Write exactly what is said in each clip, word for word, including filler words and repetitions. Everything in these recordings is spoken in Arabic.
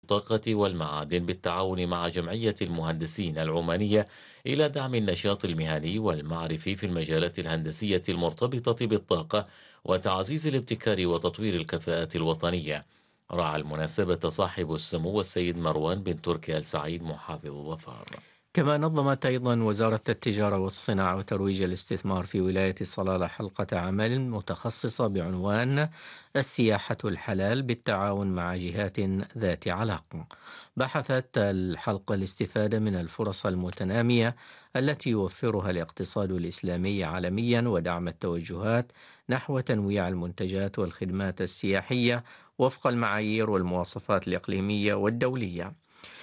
الطاقة والمعادن بالتعاون مع جمعية المهندسين العمانية إلى دعم النشاط المهني والمعرفي في المجالات الهندسية المرتبطة بالطاقة وتعزيز الابتكار وتطوير الكفاءات الوطنية. راعى المناسبة صاحب السمو السيد مروان بن تركي آل سعيد محافظ ظفار. كما نظمت أيضا وزارة التجارة والصناعة وترويج الاستثمار في ولاية صلالة حلقة عمل متخصصة بعنوان السياحة الحلال بالتعاون مع جهات ذات علاقة. بحثت الحلقة الاستفادة من الفرص المتنامية التي يوفرها الاقتصاد الإسلامي عالميا ودعم التوجهات نحو تنويع المنتجات والخدمات السياحية وفق المعايير والمواصفات الإقليمية والدولية.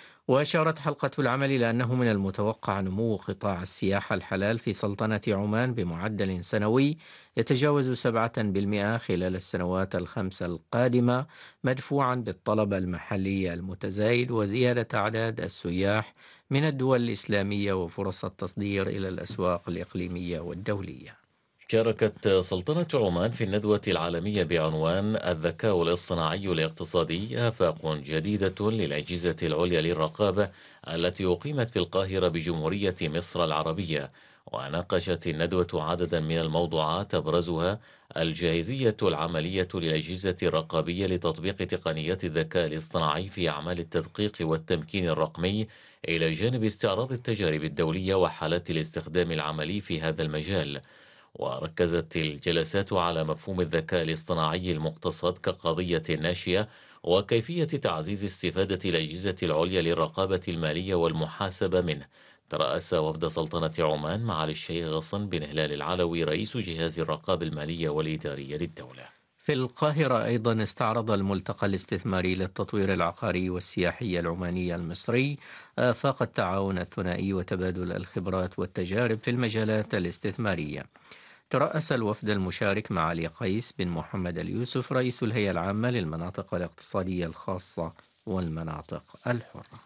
وأشارت حلقة العمل إلى أنه من المتوقع نمو قطاع السياحة الحلال في سلطنة عمان بمعدل سنوي يتجاوز سبعة بالمئة خلال السنوات الخمس القادمة، مدفوعا بالطلب المحلي المتزايد وزيادة أعداد السياح من الدول الإسلامية وفرص التصدير إلى الأسواق الإقليمية والدولية. شاركت سلطنة عمان في الندوة العالمية بعنوان الذكاء الاصطناعي الاقتصادي آفاق جديدة للأجهزة العليا للرقابة التي أقيمت في القاهرة بجمهورية مصر العربية. وناقشت الندوة عددا من الموضوعات أبرزها الجاهزية العملية للأجهزة الرقابية لتطبيق تقنيات الذكاء الاصطناعي في أعمال التدقيق والتمكين الرقمي، إلى جانب استعراض التجارب الدولية وحالات الاستخدام العملي في هذا المجال. وركزت الجلسات على مفهوم الذكاء الاصطناعي المقتصد كقضية ناشئة وكيفية تعزيز استفادة الأجهزة العليا للرقابة المالية والمحاسبة منه. ترأس وفد سلطنة عمان معالي الشيخ غصن بن هلال العلوي رئيس جهاز الرقابة المالية والإدارية للدولة. في القاهرة أيضا استعرض الملتقى الاستثماري للتطوير العقاري والسياحي العماني المصري آفاق التعاون الثنائي وتبادل الخبرات والتجارب في المجالات الاستثمارية. ترأس الوفد المشارك معالي قيس بن محمد اليوسف رئيس الهيئة العامة للمناطق الاقتصادية الخاصة والمناطق الحرة.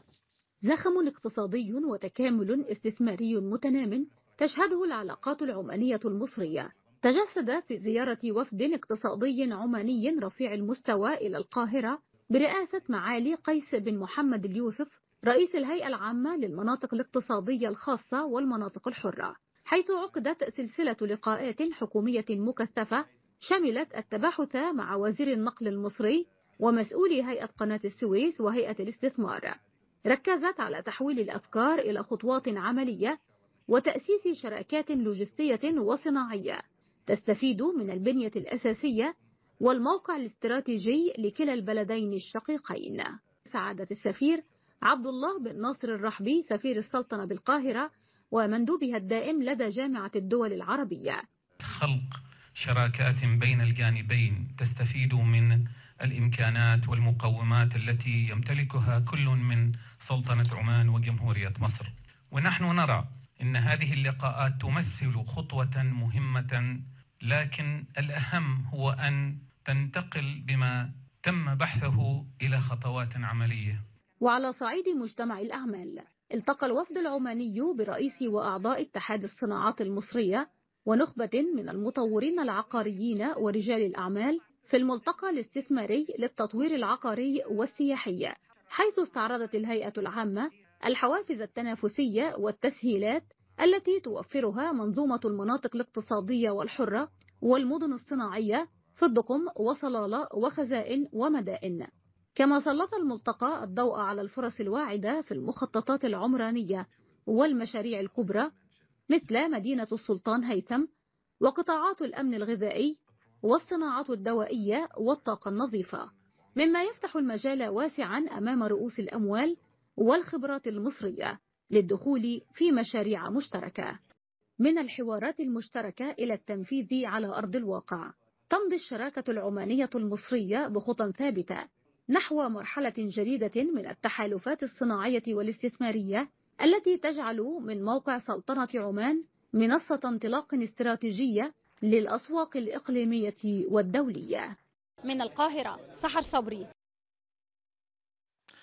زخم اقتصادي وتكامل استثماري متنام تشهده العلاقات العمانية المصرية تجسد في زيارة وفد اقتصادي عماني رفيع المستوى إلى القاهرة برئاسة معالي قيس بن محمد اليوسف رئيس الهيئة العامة للمناطق الاقتصادية الخاصة والمناطق الحرة، حيث عقدت سلسلة لقاءات حكومية مكثفة شملت التباحث مع وزير النقل المصري ومسؤولي هيئة قناة السويس وهيئة الاستثمار. ركزت على تحويل الأفكار إلى خطوات عملية وتأسيس شراكات لوجستية وصناعية تستفيد من البنية الأساسية والموقع الاستراتيجي لكلا البلدين الشقيقين. سعادة السفير عبد الله بن ناصر الرحبي سفير السلطنة بالقاهرة ومندوبها الدائم لدى جامعة الدول العربية. خلق شراكات بين الجانبين تستفيد من الإمكانات والمقومات التي يمتلكها كل من سلطنة عمان وجمهورية مصر. ونحن نرى أن هذه اللقاءات تمثل خطوة مهمة، لكن الأهم هو أن تنتقل بما تم بحثه إلى خطوات عملية. وعلى صعيد مجتمع الأعمال، التقى الوفد العماني برئيس وأعضاء اتحاد الصناعات المصرية ونخبة من المطورين العقاريين ورجال الأعمال في الملتقى الاستثماري للتطوير العقاري والسياحي، حيث استعرضت الهيئة العامة الحوافز التنافسية والتسهيلات التي توفرها منظومة المناطق الاقتصادية والحرة والمدن الصناعية في الدقم وصلالة وخزائن ومدائن. كما سلط الملتقى الضوء على الفرص الواعدة في المخططات العمرانية والمشاريع الكبرى مثل مدينة السلطان هيثم وقطاعات الأمن الغذائي والصناعات الدوائية والطاقة النظيفة، مما يفتح المجال واسعا أمام رؤوس الأموال والخبرات المصرية للدخول في مشاريع مشتركة. من الحوارات المشتركة إلى التنفيذ على أرض الواقع، تمضي الشراكة العمانية المصرية بخطى ثابتة نحو مرحلة جديدة من التحالفات الصناعية والاستثمارية التي تجعل من موقع سلطنة عمان منصة انطلاق استراتيجية للأسواق الإقليمية والدولية. من القاهرة، سحر صبري.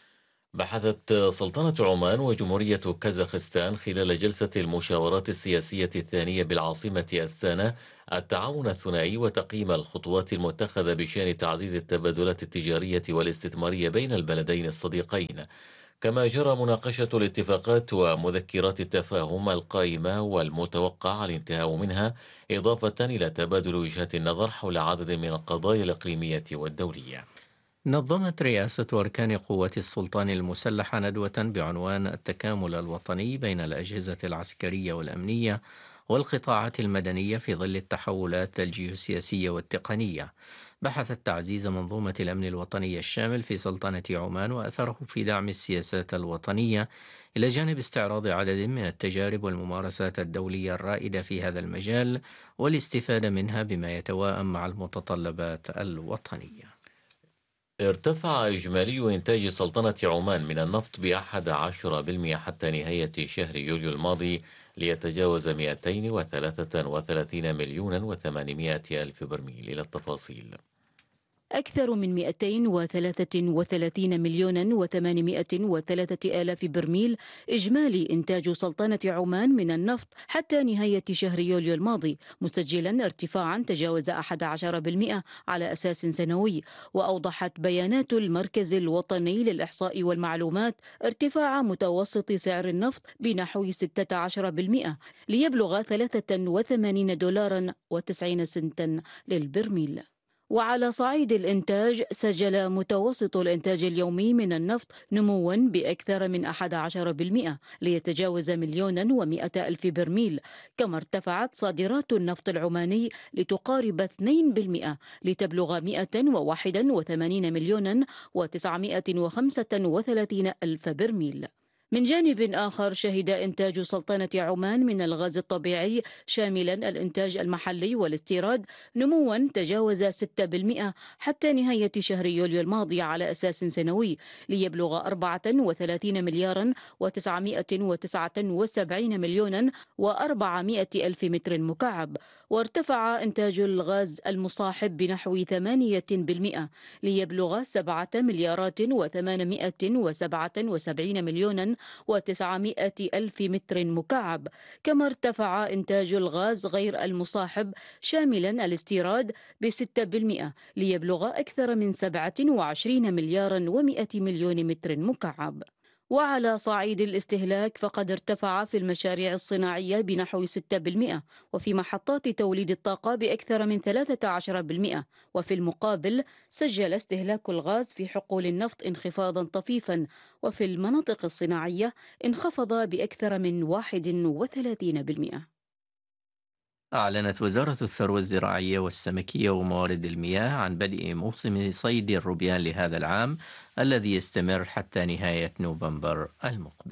بحثت سلطنة عمان وجمهورية كازاخستان خلال جلسة المشاورات السياسية الثانية بالعاصمة أستانا التعاون الثنائي وتقييم الخطوات المتخذة بشأن تعزيز التبادلات التجارية والاستثمارية بين البلدين الصديقين. كما جرى مناقشة الاتفاقات ومذكرات التفاهم القائمة والمتوقع الانتهاء منها، إضافة إلى تبادل وجهات النظر حول عدد من القضايا الإقليمية والدولية. نظمت رئاسة أركان قوات السلطان المسلحة ندوة بعنوان التكامل الوطني بين الأجهزة العسكرية والأمنية والقطاعات المدنية في ظل التحولات الجيوسياسية والتقنية. بحثت تعزيز منظومة الأمن الوطني الشامل في سلطنة عمان وأثره في دعم السياسات الوطنية، إلى جانب استعراض عدد من التجارب والممارسات الدولية الرائدة في هذا المجال والاستفادة منها بما يتواءم مع المتطلبات الوطنية. ارتفع إجمالي إنتاج سلطنة عمان من النفط بأحد عشر بالمئة حتى نهاية شهر يوليو الماضي ليتجاوز مئتين وثلاثة وثلاثين مليون وثمانمائة ألف برميل. إلى التفاصيل. أكثر من مئتين وثلاثة وثلاثين مليون وثمانمائة وثلاثة آلاف برميل إجمالي إنتاج سلطنة عمان من النفط حتى نهاية شهر يوليو الماضي، مسجلا ارتفاعا تجاوز أحد عشر بالمئة على أساس سنوي. وأوضحت بيانات المركز الوطني للإحصاء والمعلومات ارتفاع متوسط سعر النفط بنحو ستة عشر بالمئة ليبلغ ثلاثة وثمانين دولارا وتسعين سنتا للبرميل. وعلى صعيد الإنتاج، سجل متوسط الإنتاج اليومي من النفط نموا بأكثر من أحد عشر بالمئة ليتجاوز مليون ومئة ألف برميل. كما ارتفعت صادرات النفط العماني لتقارب اثنين بالمئة لتبلغ مئة وواحد وثمانين مليون وتسعمائة وخمسة وثلاثين ألف برميل. من جانب آخر، شهد إنتاج سلطنة عمان من الغاز الطبيعي شاملا الإنتاج المحلي والاستيراد نموا تجاوز ستة بالمئة حتى نهاية شهر يوليو الماضي على أساس سنوي، ليبلغ أربعة وثلاثين مليارا وتسعمائة وتسعة وسبعين مليونا وأربعمائة ألف متر مكعب. وارتفع إنتاج الغاز المصاحب بنحو ثمانية بالمئة ليبلغ سبعة مليارات وثمانمائة وسبعة وسبعين مليونا وتسعمائة ألف متر مكعب. كما ارتفع إنتاج الغاز غير المصاحب شاملا الاستيراد بستة بالمئة ليبلغ أكثر من سبعة وعشرين مليارا ومئة مليون متر مكعب. وعلى صعيد الاستهلاك، فقد ارتفع في المشاريع الصناعية بنحو ستة بالمئة، وفي محطات توليد الطاقة بأكثر من ثلاثة عشر بالمئة. وفي المقابل، سجل استهلاك الغاز في حقول النفط انخفاضا طفيفا، وفي المناطق الصناعية انخفض بأكثر من واحد وثلاثين بالمئة. أعلنت وزارة الثروة الزراعية والسمكية وموارد المياه عن بدء موسم صيد الروبيان لهذا العام الذي يستمر حتى نهاية نوفمبر المقبل.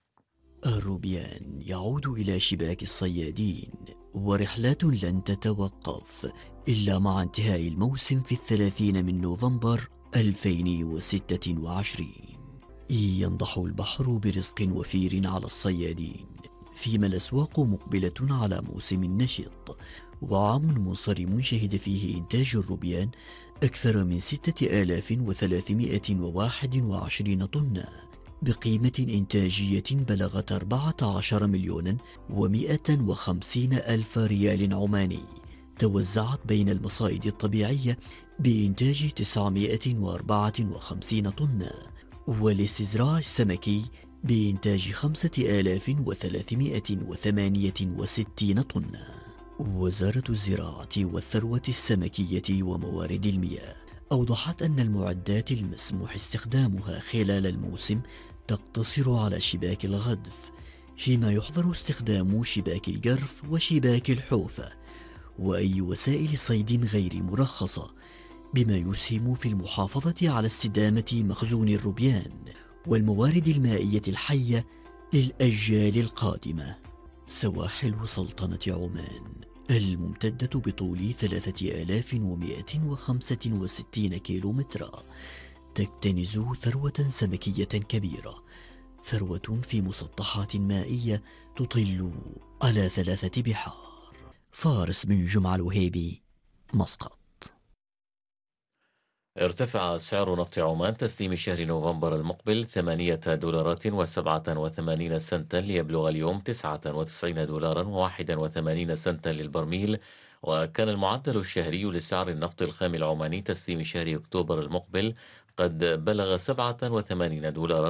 الروبيان يعود إلى شباك الصيادين، ورحلات لن تتوقف إلا مع انتهاء الموسم في الثلاثين من نوفمبر ألفين وستة وعشرين. ينضح البحر برزق وفير على الصيادين، فيما الأسواق مقبلة على موسم نشط، وعام منصرم شهد فيه إنتاج الروبيان أكثر من ستة آلاف وثلاثمائة وواحد وعشرين طنا، بقيمة إنتاجية بلغت أربعة عشر مليونا ومئة وخمسين ألف ريال عماني، توزعت بين المصائد الطبيعية بإنتاج تسعمائة وأربعة وخمسين طنا، والاستزراع السمكي بإنتاج خمسة آلاف وثلاثمائة وثمانية وستين طنا. وزارة الزراعة والثروة السمكية وموارد المياه أوضحت أن المعدات المسموح استخدامها خلال الموسم تقتصر على شباك الغدف، فيما يحظر استخدام شباك الجرف وشباك الحوفة وأي وسائل صيد غير مرخصة، بما يسهم في المحافظة على استدامة مخزون الروبيان والموارد المائية الحية للأجيال القادمة. سواحل سلطنة عمان الممتدة بطول ثلاثة آلاف ومئة وخمسة وستين كيلومترا تكتنز ثروة سمكية كبيرة، ثروة في مسطحات مائية تطل على ثلاثة بحار. فارس بن جمعة الوهيبي، مسقط. ارتفع سعر نفط عمان تسليم شهر نوفمبر المقبل ثمانية دولارات وسبعة وثمانين سنتا ليبلغ اليوم تسعة وتسعين دولارا وواحد وثمانين سنتا للبرميل. وكان المعدل الشهري لسعر النفط الخام العماني تسليم شهر أكتوبر المقبل قد بلغ سبعة وثمانين دولارا